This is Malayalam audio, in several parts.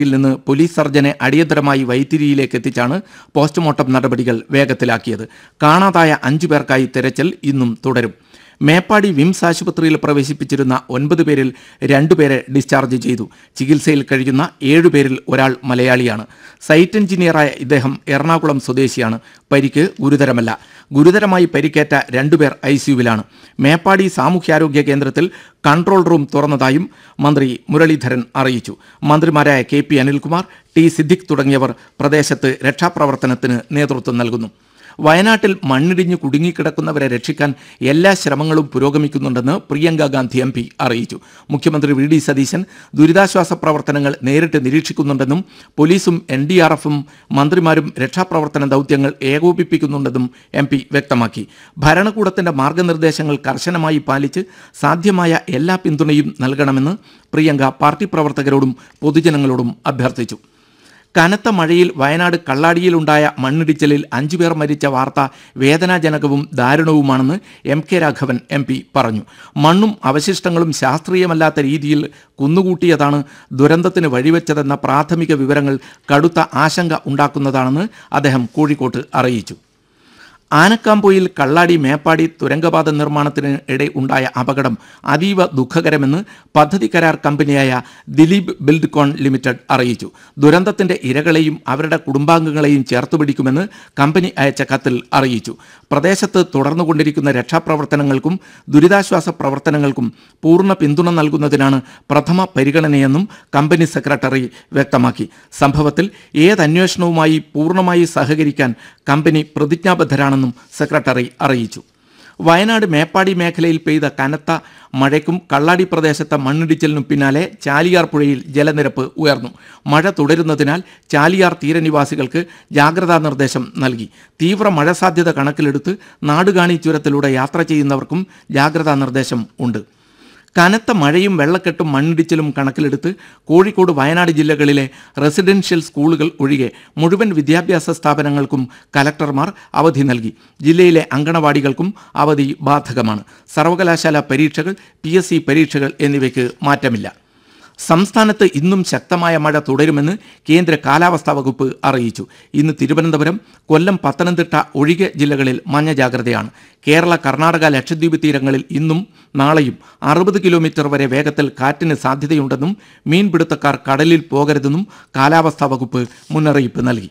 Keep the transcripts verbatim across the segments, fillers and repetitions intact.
ിൽ നിന്ന് പോലീസ് സർജനെ അടിയന്തരമായി വൈത്തിരിയിലേക്ക് എത്തിച്ചാണ് പോസ്റ്റ്മോർട്ടം നടപടികൾ വേഗത്തിലാക്കിയത്. കാണാതായ അഞ്ചു പേർക്കായി തെരച്ചിൽ ഇന്നും തുടരും. മേപ്പാടി വിംസ് ആശുപത്രിയിൽ പ്രവേശിപ്പിച്ചിരുന്ന ഒൻപത് പേരിൽ രണ്ടുപേരെ ഡിസ്ചാർജ് ചെയ്തു. ചികിത്സയിൽ കഴിയുന്ന ഏഴുപേരിൽ ഒരാൾ മലയാളിയാണ്. സൈറ്റ് എഞ്ചിനീയറായ ഇദ്ദേഹം എറണാകുളം സ്വദേശിയാണ്. പരിക്ക് ഗുരുതരമല്ല. ഗുരുതരമായി പരിക്കേറ്റ രണ്ടുപേർ ഐ സിയുവിലാണ്. മേപ്പാടി സാമൂഹ്യാരോഗ്യ കേന്ദ്രത്തിൽ കൺട്രോൾ റൂം തുറന്നതായും മന്ത്രി മുരളീധരൻ അറിയിച്ചു. മന്ത്രിമാരായ K P Anilkumar, T Siddique തുടങ്ങിയവർ പ്രദേശത്ത് രക്ഷാപ്രവർത്തനത്തിന് നേതൃത്വം നൽകുന്നു. വയനാട്ടിൽ മണ്ണിടിഞ്ഞ് കുടുങ്ങിക്കിടക്കുന്നവരെ രക്ഷിക്കാൻ എല്ലാ ശ്രമങ്ങളും പുരോഗമിക്കുന്നുണ്ടെന്ന് പ്രിയങ്ക ഗാന്ധി എം പി അറിയിച്ചു. മുഖ്യമന്ത്രി വി ഡി സതീശൻ ദുരിതാശ്വാസ പ്രവർത്തനങ്ങൾ നേരിട്ട് നിരീക്ഷിക്കുന്നുണ്ടെന്നും പോലീസും എൻ ഡി ആർ എഫും മന്ത്രിമാരും രക്ഷാപ്രവർത്തന ദൗത്യങ്ങൾ ഏകോപിപ്പിക്കുന്നുണ്ടെന്നും എം പി വ്യക്തമാക്കി. ഭരണകൂടത്തിന്റെ മാർഗനിർദ്ദേശങ്ങൾ കർശനമായി പാലിച്ച് സാധ്യമായ എല്ലാ പിന്തുണയും നൽകണമെന്ന് പ്രിയങ്ക പാർട്ടി പ്രവർത്തകരോടും പൊതുജനങ്ങളോടും അഭ്യർത്ഥിച്ചു. കനത്ത മഴയിൽ വയനാട് കള്ളാടിയിലുണ്ടായ മണ്ണിടിച്ചിലിൽ അഞ്ചുപേർ മരിച്ച വാർത്ത വേദനാജനകവും ദാരുണവുമാണെന്ന് M K Raghavan M P പറഞ്ഞു. മണ്ണും അവശിഷ്ടങ്ങളും ശാസ്ത്രീയമല്ലാത്ത രീതിയിൽ കുന്നുകൂട്ടിയതാണ് ദുരന്തത്തിന് വഴിവെച്ചതെന്ന പ്രാഥമിക വിവരങ്ങൾ കടുത്ത ആശങ്ക ഉണ്ടാക്കുന്നതാണെന്ന് അദ്ദേഹം കോഴിക്കോട്ട് അറിയിച്ചു. ആനക്കാംപൊയിൽ കള്ളാടി മേപ്പാടി തുരങ്കപാത നിർമ്മാണത്തിന് ഇടെ ഉണ്ടായ അപകടം അതീവ ദുഃഖകരമെന്ന് പദ്ധതി കരാർ കമ്പനിയായ ദിലീപ് ബിൽഡ്കോൺ ലിമിറ്റഡ് അറിയിച്ചു. ദുരന്തത്തിന്റെ ഇരകളെയും അവരുടെ കുടുംബാംഗങ്ങളെയും ചേർത്തുപിടിക്കുമെന്ന് കമ്പനി അയച്ച കത്തിൽ അറിയിച്ചു. പ്രദേശത്ത് തുടർന്നുകൊണ്ടിരിക്കുന്ന രക്ഷാപ്രവർത്തനങ്ങൾക്കും ദുരിതാശ്വാസ പ്രവർത്തനങ്ങൾക്കും പൂർണ്ണ പിന്തുണ നൽകുന്നതിനാണ് പ്രഥമ പരിഗണനയെന്നും കമ്പനി സെക്രട്ടറി വ്യക്തമാക്കി. സംഭവത്തിൽ ഏതന്വേഷണവുമായി പൂർണ്ണമായി സഹകരിക്കാൻ കമ്പനി പ്രതിജ്ഞാബദ്ധരാണെന്നും സെക്രട്ടറി അറിയിച്ചു. വയനാട് മേപ്പാടി മേഖലയിൽ പെയ്ത കനത്ത മഴയ്ക്കും കള്ളാടി പ്രദേശത്തെ മണ്ണിടിച്ചിലിനും പിന്നാലെ ചാലിയാർ പുഴയിൽ ജലനിരപ്പ് ഉയർന്നു. മഴ തുടരുന്നതിനാൽ ചാലിയാർ തീരനിവാസികൾക്ക് ജാഗ്രതാ നിർദ്ദേശം നൽകി. തീവ്ര മഴ സാധ്യത കണക്കിലെടുത്ത് നാടുകാണി ചുരത്തിലൂടെ യാത്ര ചെയ്യുന്നവർക്കും ജാഗ്രതാ നിർദ്ദേശം ഉണ്ട്. കനത്ത മഴയും വെള്ളക്കെട്ടും മണ്ണിടിച്ചിലും കണക്കിലെടുത്ത് കോഴിക്കോട് വയനാട് ജില്ലകളിലെ റെസിഡൻഷ്യൽ സ്കൂളുകൾ ഒഴികെ മുഴുവൻ വിദ്യാഭ്യാസ സ്ഥാപനങ്ങൾക്കും കലക്ടർമാർ അവധി നൽകി. ജില്ലയിലെ അങ്കണവാടികൾക്കും അവധി ബാധകമാണ്. സർവകലാശാല പരീക്ഷകൾ, പി എസ് സി പരീക്ഷകൾ എന്നിവയ്ക്ക് മാറ്റമില്ല. സംസ്ഥാനത്ത് ഇന്നും ശക്തമായ മഴ തുടരുമെന്ന് കേന്ദ്ര കാലാവസ്ഥാ വകുപ്പ് അറിയിച്ചു. ഇന്ന് തിരുവനന്തപുരം, കൊല്ലം, പത്തനംതിട്ട ഒഴികെ ജില്ലകളിൽ മഞ്ഞ ജാഗ്രതയാണ്. കേരള, കർണാടക, ലക്ഷദ്വീപ് തീരങ്ങളിൽ ഇന്നും നാളെയും അറുപത് കിലോമീറ്റർ വരെ വേഗത്തിൽ കാറ്റിന് സാധ്യതയുണ്ടെന്നും മീൻപിടുത്തക്കാർ കടലിൽ പോകരുതെന്നും കാലാവസ്ഥാ വകുപ്പ് മുന്നറിയിപ്പ് നൽകി.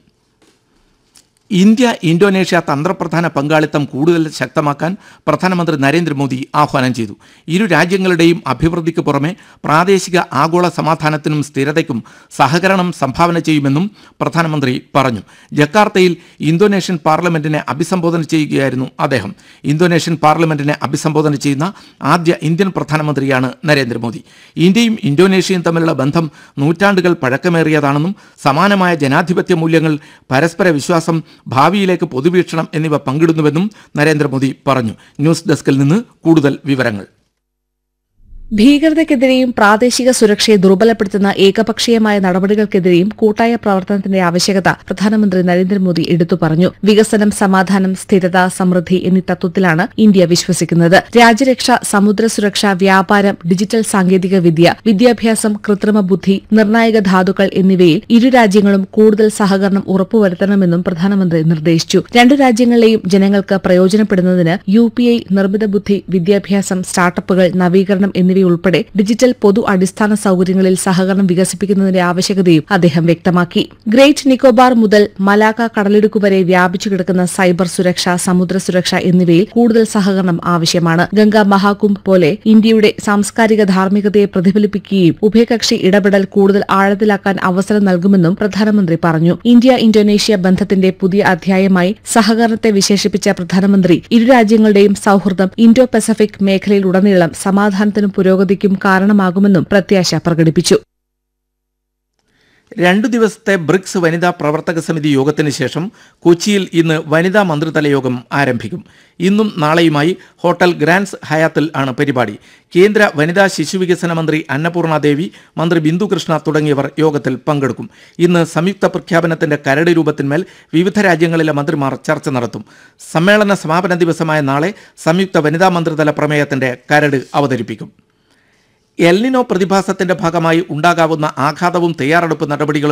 ഇന്ത്യ ഇന്തോനേഷ്യ തന്ത്രപ്രധാന പങ്കാളിത്തം കൂടുതൽ ശക്തമാക്കാൻ പ്രധാനമന്ത്രി നരേന്ദ്രമോദി ആഹ്വാനം ചെയ്തു. ഇരു രാജ്യങ്ങളുടെയും അഭിവൃദ്ധിക്ക് പുറമെ പ്രാദേശിക ആഗോള സമാധാനത്തിനും സ്ഥിരതയ്ക്കും സഹകരണം സംഭാവന ചെയ്യുമെന്നും പ്രധാനമന്ത്രി പറഞ്ഞു. ജക്കാർത്തയിൽ ഇന്തോനേഷ്യൻ പാർലമെന്റിനെ അഭിസംബോധന ചെയ്യുകയായിരുന്നു അദ്ദേഹം. ഇന്തോനേഷ്യൻ പാർലമെന്റിനെ അഭിസംബോധന ചെയ്യുന്ന ആദ്യ ഇന്ത്യൻ പ്രധാനമന്ത്രിയാണ് നരേന്ദ്രമോദി. ഇന്ത്യയും ഇന്തോനേഷ്യയും തമ്മിലുള്ള ബന്ധം നൂറ്റാണ്ടുകൾ പഴക്കമേറിയതാണെന്നും സമാനമായ ജനാധിപത്യ മൂല്യങ്ങൾ, പരസ്പര വിശ്വാസം, ഭാവിയിലേക്ക് പൊതുവീക്ഷണം എന്നിവ പങ്കിടുന്നുവെന്നും നരേന്ദ്രമോദി പറഞ്ഞു. ന്യൂസ് ഡെസ്കിൽ നിന്ന് കൂടുതൽ വിവരങ്ങൾ. ഭീകരതയ്ക്കെതിരെയും പ്രാദേശിക സുരക്ഷയെ ദുർബലപ്പെടുത്തുന്ന ഏകപക്ഷീയമായ നടപടികൾക്കെതിരെയും കൂട്ടായ പ്രവർത്തനത്തിന്റെ ആവശ്യകത പ്രധാനമന്ത്രി നരേന്ദ്രമോദി എടുത്തു പറഞ്ഞു. വികസനം, സമാധാനം, സ്ഥിരത, സമൃദ്ധി എന്നീ തത്വത്തിലാണ് ഇന്ത്യ വിശ്വസിക്കുന്നത്. രാജ്യരക്ഷ, സമുദ്ര സുരക്ഷ, വ്യാപാരം, ഡിജിറ്റൽ സാങ്കേതിക വിദ്യ, വിദ്യാഭ്യാസം, കൃത്രിമ ബുദ്ധി, നിർണായക ധാതുക്കൾ എന്നിവയിൽ ഇരു രാജ്യങ്ങളും കൂടുതൽ സഹകരണം ഉറപ്പുവരുത്തണമെന്നും പ്രധാനമന്ത്രി നിർദ്ദേശിച്ചു. രണ്ടു രാജ്യങ്ങളിലെയും ജനങ്ങൾക്ക് പ്രയോജനപ്പെടുന്നതിന് യു പി ഐ, നിർമ്മിത ബുദ്ധി, വിദ്യാഭ്യാസം, സ്റ്റാർട്ടപ്പുകൾ, നവീകരണം എന്നിവ ഉൾപ്പെടെ ഡിജിറ്റൽ പൊതു അടിസ്ഥാന സൌകര്യങ്ങളിൽ സഹകരണം വികസിപ്പിക്കുന്നതിന്റെ ആവശ്യകതയും അദ്ദേഹം വ്യക്തമാക്കി. ഗ്രേറ്റ് നിക്കോബാർ മുതൽ മലാക്ക കടലിടുക്ക് വരെ വ്യാപിച്ചു കിടക്കുന്ന സൈബർ സുരക്ഷ, സമുദ്ര സുരക്ഷ എന്നിവയിൽ കൂടുതൽ സഹകരണം ആവശ്യമാണ്. ഗംഗാ മഹാകുംഭ് പോലെ ഇന്ത്യയുടെ സാംസ്കാരിക ധാർമ്മികതയെ പ്രതിഫലിപ്പിക്കുകയും ഉഭയകക്ഷി ഇടപെടൽ കൂടുതൽ ആഴത്തിലാക്കാൻ അവസരം നൽകുമെന്നും പ്രധാനമന്ത്രി പറഞ്ഞു. ഇന്ത്യ ഇന്തോനേഷ്യ ബന്ധത്തിന്റെ പുതിയ അധ്യായമായി സഹകരണത്തെ വിശേഷിപ്പിച്ച പ്രധാനമന്ത്രി ഇരു രാജ്യങ്ങളുടെയും സൌഹൃദം ഇന്തോ പസഫിക് മേഖലയിലുടനീളം സമാധാനത്തിനും പുരോഗതിക്കും കാരണമാകുമെന്നും പ്രത്യാശ പ്രകടിപ്പിച്ചു. രണ്ടു ദിവസത്തെ ബ്രിക്സ് വനിതാ പ്രവർത്തക സമിതി യോഗത്തിന് ശേഷം കൊച്ചിയിൽ ഇന്ന് വനിതാ മന്ത്രിതല യോഗം ആരംഭിക്കും. ഇന്നും നാളെയുമായി ഹോട്ടൽ ഗ്രാൻഡ്സ് ഹയാത്തിൽ ആണ് പരിപാടി. കേന്ദ്ര വനിതാ ശിശുവികസന മന്ത്രി അന്നപൂർണ ദേവി, മന്ത്രി ബിന്ദു കൃഷ്ണ തുടങ്ങിയവർ യോഗത്തിൽ പങ്കെടുക്കും. ഇന്ന് സംയുക്ത പ്രഖ്യാപനത്തിന്റെ കരട് രൂപത്തിന്മേൽ വിവിധ രാജ്യങ്ങളിലെ മന്ത്രിമാർ ചർച്ച നടത്തും. സമ്മേളന സമാപന ദിവസമായ നാളെ സംയുക്ത വനിതാ മന്ത്രിതല പ്രമേയത്തിന്റെ കരട് അവതരിപ്പിക്കും. എൽനിനോ പ്രതിഭാസത്തിന്റെ ഭാഗമായി ഉണ്ടാകാവുന്ന ആഘാതവും തയ്യാറെടുപ്പ് നടപടികളും